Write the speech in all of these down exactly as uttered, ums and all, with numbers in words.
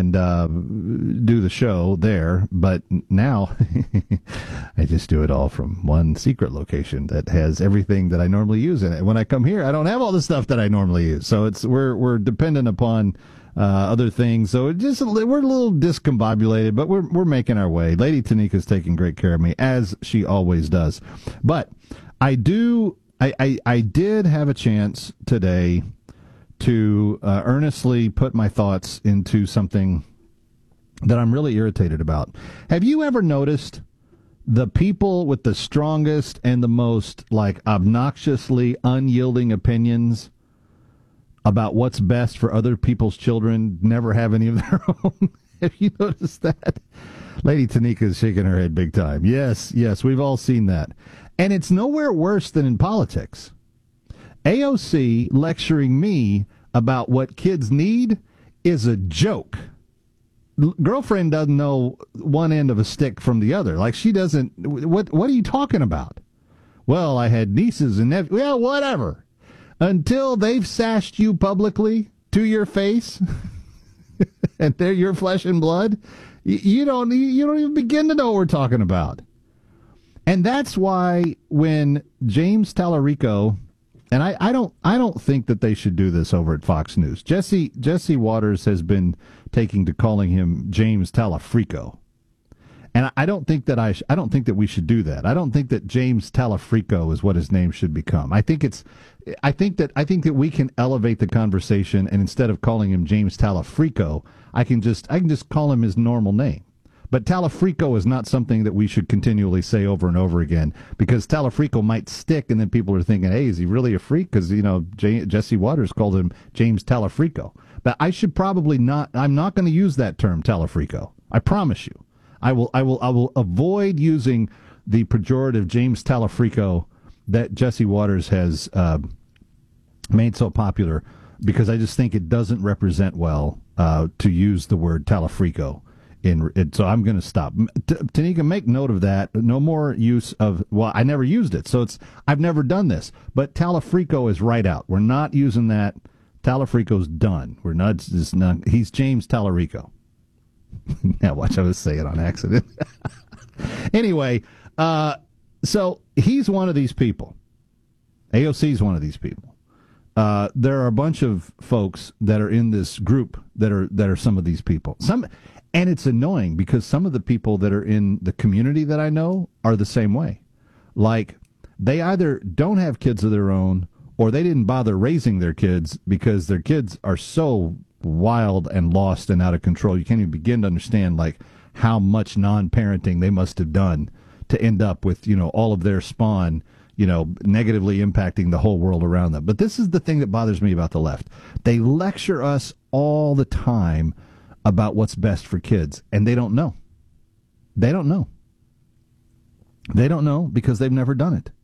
and uh, do the show there. But now I just do it all from one secret location that has everything that I normally use in it. When I come here, I don't have all the stuff that I normally use. So it's we're we're dependent upon uh, other things. So it just we're a little discombobulated, but we're we're making our way. Lady Tanika's taking great care of me, as she always does. But I do I I, I did have a chance today to uh, earnestly put my thoughts into something that I'm really irritated about. Have you ever noticed the people with the strongest and the most, like, obnoxiously unyielding opinions about what's best for other people's children never have any of their own? Have you noticed that? Lady Tanika is shaking her head big time. Yes, yes, we've all seen that. And it's nowhere worse than in politics. A O C lecturing me about what kids need is a joke. L- girlfriend doesn't know one end of a stick from the other. Like, she doesn't. What What are you talking about? Well, I had nieces and nephews. Well, whatever. Until they've sashed you publicly to your face, and they're your flesh and blood, you, you don't. You don't even begin to know what we're talking about. And that's why when James Tallarico. And I, I don't I don't think that they should do this over at Fox News. Jesse Jesse Waters has been taking to calling him James Talafrico. And I, I don't think that I sh- I don't think that we should do that. I don't think that James Talafrico is what his name should become. I think it's I think that I think that we can elevate the conversation, and instead of calling him James Talafrico, I can just I can just call him his normal name. But Talafrico is not something that we should continually say over and over again, because Talafrico might stick, and then people are thinking, hey, is he really a freak? Because, you know, J- Jesse Waters called him James Talafrico. But I should probably not, I'm not going to use that term, Talafrico. I promise you. I will, I will, I will avoid using the pejorative James Talafrico that Jesse Waters has uh, made so popular, because I just think it doesn't represent well uh, to use the word Talafrico. In it, so I'm going to stop. T- Tanika, make note of that. No more use of. Well, I never used it, so it's. I've never done this. But Talafrico is right out. We're not using that. Talafrico's done. We're not. Just not. He's James Tallarico. Now watch, I was saying it on accident. Anyway, uh, so he's one of these people. A O C is one of these people. Uh, there are a bunch of folks that are in this group that are that are some of these people. Some. And it's annoying because some of the people that are in the community that I know are the same way. Like, they either don't have kids of their own, or they didn't bother raising their kids because their kids are so wild and lost and out of control. You can't even begin to understand, like, how much non-parenting they must have done to end up with, you know, all of their spawn, you know, negatively impacting the whole world around them. But this is the thing that bothers me about the left. They lecture us all the time about what's best for kids, and they don't know. They don't know. They don't know because they've never done it.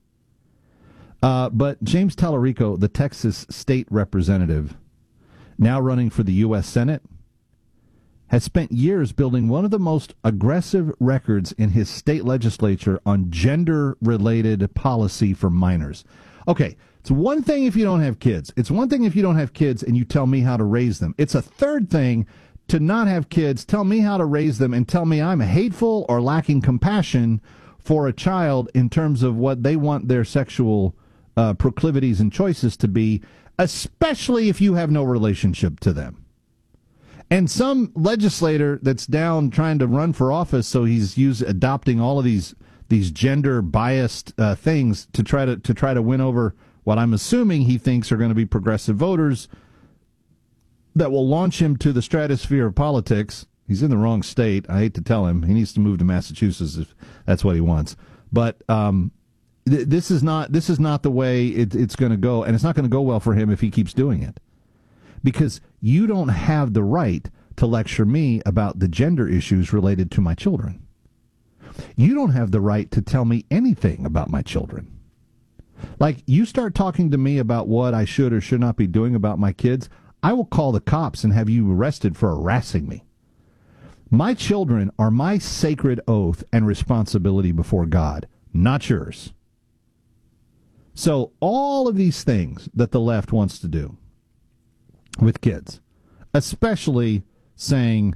Uh, but James Tallarico, the Texas state representative, now running for the U S Senate, has spent years building one of the most aggressive records in his state legislature on gender-related policy for minors. Okay, it's one thing if you don't have kids. It's one thing if you don't have kids and you tell me how to raise them. It's a third thing to not have kids, tell me how to raise them, and tell me I'm hateful or lacking compassion for a child in terms of what they want their sexual uh, proclivities and choices to be, especially if you have no relationship to them. And some legislator that's down trying to run for office, so he's used, adopting all of these these gender biased uh, things to try to to try to win over what I'm assuming he thinks are going to be progressive voters that will launch him to the stratosphere of politics. He's in the wrong state. I hate to tell him. He needs to move to Massachusetts if that's what he wants. But um, th- this is not this is not the way it, it's going to go, and it's not going to go well for him if he keeps doing it. Because you don't have the right to lecture me about the gender issues related to my children. You don't have the right to tell me anything about my children. Like, you start talking to me about what I should or should not be doing about my kids, I will call the cops and have you arrested for harassing me. My children are my sacred oath and responsibility before God, not yours. So all of these things that the left wants to do with kids, especially saying